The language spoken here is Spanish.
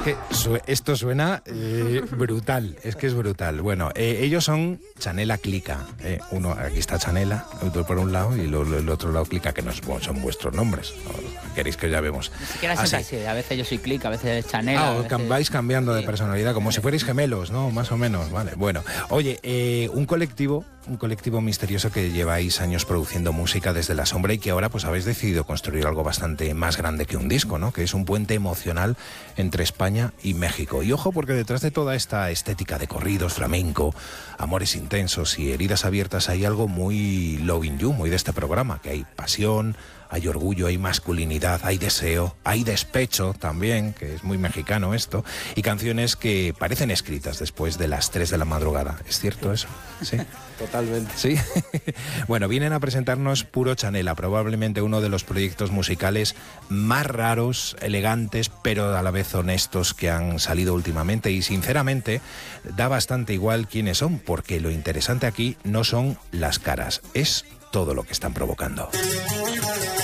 que esto suena brutal, es que es brutal. Bueno, ellos son Chanela Clica. Aquí está Chanela, otro por un lado, y el otro lado Clica, que no son vuestros nombres. Queréis que ya vemos. Ni siquiera siempre así. A veces yo soy Clica, a veces Chanela. Vais cambiando de personalidad, como si fuerais gemelos, ¿no? Más o menos, vale. Bueno, oye, un colectivo misterioso que lleváis años produciendo música desde la sombra y que ahora pues habéis decidido construir algo bastante más grande que un disco, ¿no? Que es un puente emocional entre España y México. Y ojo, porque detrás de toda esta estética de corridos, flamenco, amores intensos y heridas abiertas hay algo muy Loving You, muy de este programa, que hay pasión, hay orgullo, hay masculinidad, hay deseo, hay despecho también, que es muy mexicano esto, y canciones que parecen escritas después de las 3 de la madrugada. ¿Es cierto eso? Sí. Totalmente. Sí. Bueno, vienen a presentarnos Puro Chanela, probablemente uno de los proyectos musicales más raros, elegantes, pero a la vez honestos que han salido últimamente, y sinceramente da bastante igual quiénes son, porque lo interesante aquí no son las caras, es todo lo que están provocando.